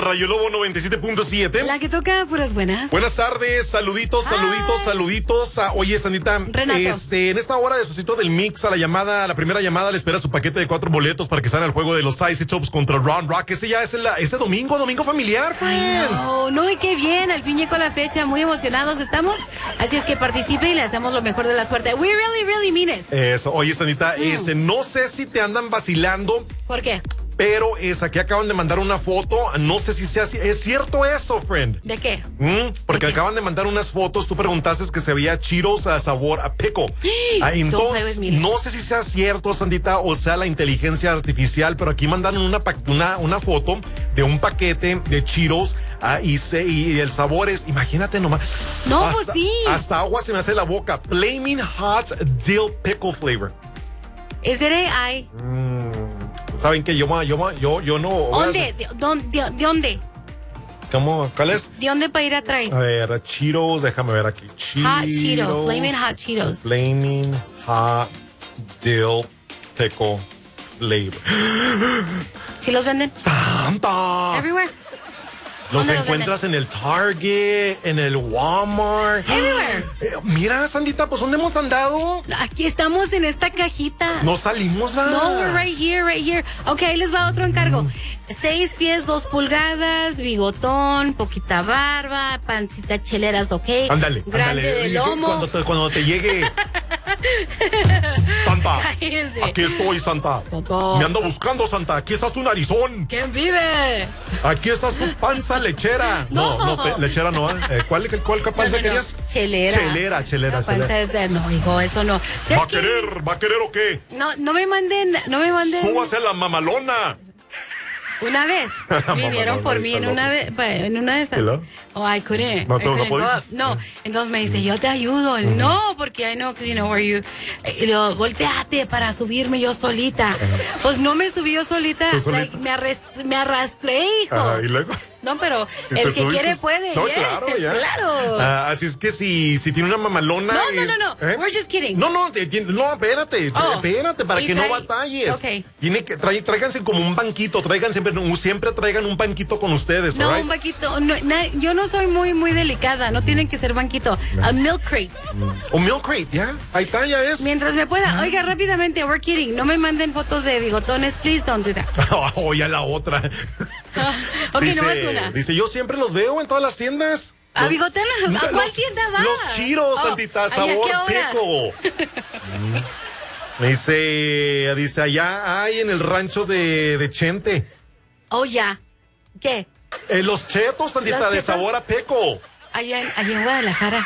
Rayolobo 97.7. La que toca puras buenas. Buenas tardes, saluditos. Oye, Sandita, Renato. En esta hora de Socito del Mix, la primera llamada le espera su paquete de 4 boletos para que salga al juego de los Icy Tops contra Round Rock. Ese ya es ese domingo familiar, friends. No, y qué bien, al fin llegó la fecha, muy emocionados estamos. Así es que participe y le hacemos lo mejor de la suerte. We really mean it. Eso, oye, Sandita, no sé si te andan vacilando. ¿Por qué? Pero aquí acaban de mandar una foto. No sé si sea así. ¿Es cierto eso, friend? ¿De qué? Porque ¿De qué? acaban de mandar unas fotos. Tú preguntaste que se veía Cheetos a sabor a pickle. Entonces, no sé si sea cierto, Sandita, o sea la inteligencia artificial, pero aquí mandaron una foto de un paquete de Cheetos y el sabor es, imagínate nomás. No, pues sí. Hasta agua se me hace la boca. Flaming Hot Dill Pickle Flavor. ¿Es de AI? ¿Saben qué? Yo no. ¿Dónde? ¿De dónde? ¿Cómo? ¿Cuál es? ¿De dónde para ir a traer? A ver, Cheetos, déjame ver aquí. Hot Cheetos, Flaming Hot Cheetos. Flaming Hot Dill Pickle Flavor. ¿Sí los venden? ¡Santa! Everywhere. Los ¿Dónde encuentras en el Target, en el Walmart. Everywhere. Mira, Sandita, pues ¿dónde hemos andado? Aquí estamos en esta cajita. No salimos, ¿va? No, we're right here. Ok, ahí les va otro encargo. 6 pies, 2 pulgadas, bigotón, poquita barba, pancita cheleras, ok. Ándale. Grande de lomo. Cuando te llegue. Santa. Cállese. Aquí estoy, Santa. Me ando buscando, Santa. Aquí está su narizón. ¿Quién vive? Aquí está su panza lechera. No. Lechera no. ¿Cuál panza querías? Chelera. Chelera. No, hijo, eso no. ¿Va a querer o qué? No me manden. Súbase a la mamalona. Una vez vinieron por mí en una de esas. Hello? Oh, I couldn't. No, I couldn't no go puedes. up. No, entonces me dice, yo te ayudo. No, porque I know, because you know where you. Y le digo, volteate para subirme yo solita. Pues no me subí yo solita. solita? Me arrastré, hijo. Ajá, ¿y luego? No, pero ¿Y el te que subiste? quiere puede. No, yes, claro, ya. Claro. Así es que si tiene una mamalona. No. ¿Eh? We're just kidding. No, espérate. Oh. Espérate, para Y que no trae- batalles. Ok. Tiene que tráiganse como un banquito. Siempre traigan un banquito con ustedes, No, alright? un banquito. No, yo no soy muy delicada. No tienen que ser banquito. A milk crate. Un milk crate, ya. Ahí está, ya ves. Mientras me pueda. Oiga, rápidamente, we're kidding. No me manden fotos de bigotones, please don't do that. Oh, ya la otra. Ok, nomás una. Dice, yo siempre los veo en todas las tiendas. ¿A bigotones? ¿A cuál tienda va? Los Cheetos, Santita, ¿y a sabor qué horas? pico. Dice, allá hay en el rancho de Chente. Oh, ya. ¿Qué? Los chetos, Santita, ¿Los de chetos? sabor a pico. Allá en Guadalajara.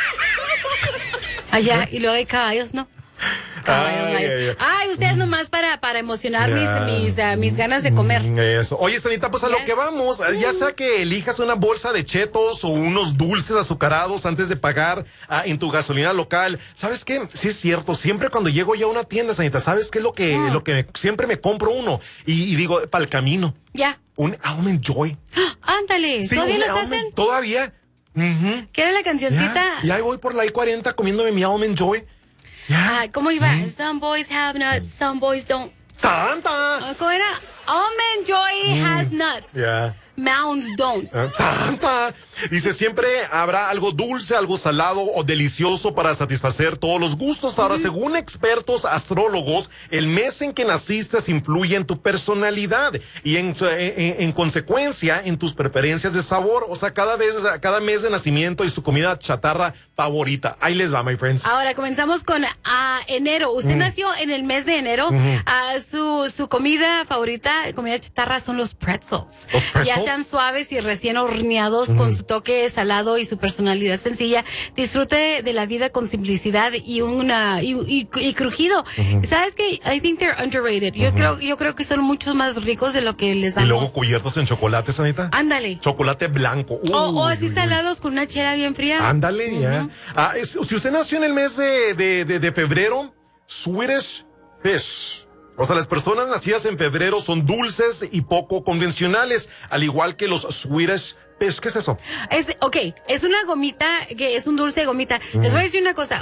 Allá, y luego hay caballos, ¿no? Caballos. Ay, ustedes nomás para emocionar mis ganas de comer. Eso. Oye, Sandita, pues a lo Yes. que vamos, ya sea que elijas una bolsa de chetos o unos dulces azucarados antes de pagar en tu gasolina local. ¿Sabes qué? Sí es cierto, siempre cuando llego yo a una tienda, Sandita, ¿sabes qué es lo que siempre me compro uno? Y digo, para el camino, Ya. un Almond Joy. Ándale. Sí, ¿Todavía un los Almond, hacen? Todavía. ¿Qué era la cancioncita? Ya ahí voy por la I-40 comiéndome mi Almond Joy. Ya. Ah, ¿cómo iba? Some boys have nuts, some boys don't. ¡Santa! ¿Cómo era? Almond Joy has nuts. Ya. Mounds don't. ¡Santa! Dice, siempre habrá algo dulce, algo salado o delicioso para satisfacer todos los gustos. Ahora, según expertos astrólogos, el mes en que naciste influye en tu personalidad y en consecuencia en tus preferencias de sabor. O sea, cada mes de nacimiento y su comida chatarra favorita. Ahí les va, my friends. Ahora comenzamos con enero. Usted nació en el mes de enero. Su comida favorita, comida chatarra, son los pretzels. ¿Los pretzels? Ya sean suaves y recién horneados con su toque salado y su personalidad sencilla. Disfrute de la vida con simplicidad y crujido. ¿Sabes qué? I think they're underrated. Yo creo que son muchos más ricos de lo que les Y damos. luego cubiertos en chocolate, Sanita. Ándale. Chocolate blanco. O así Uy, uy. salados con una chela bien fría. Ándale, ya. Si usted nació en el mes de febrero, Swedish Fish. O sea, las personas nacidas en febrero son dulces y poco convencionales, al igual que los Swedish Fish. ¿Qué es eso? Es una gomita, que es un dulce de gomita. Les voy a decir una cosa.